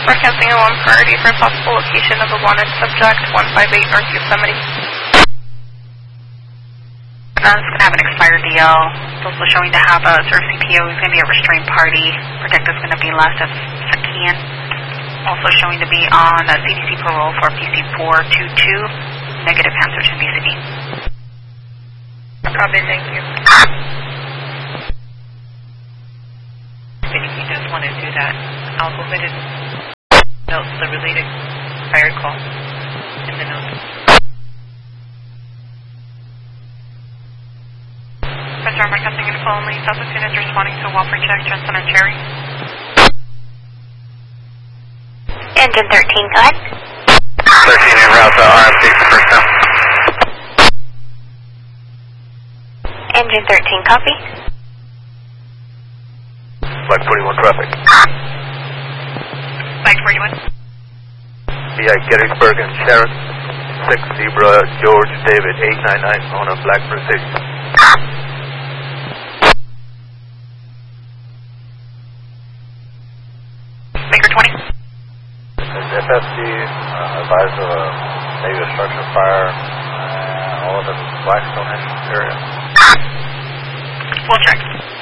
Forecasting a 1 priority for possible location of a wanted subject, 158 North Yosemite. It's going to have an expired DL. It's also showing to have a sort of CPO. It's going to be a restrained party. Protective is going to be last of Sakian. Also showing to be on a CDC parole for PC422. Negative answer to BCD. Copy, thank you. If you just want to do that, I'll go ahead and note the related fire call in the note. Professor, am I casting info only? South students responding to Walford check, Jensen and Cherry. Engine 13, go ahead. 13 en route to RMC for first time. Engine 13, copy. Flight 41 traffic. Flight 41. VI Gettysburg and Sharon. 6 Zebra George David 899 on a black Mercedes. Baker 20. FSD advised of a Navy obstruction fire all of the Blackstone area. We'll check.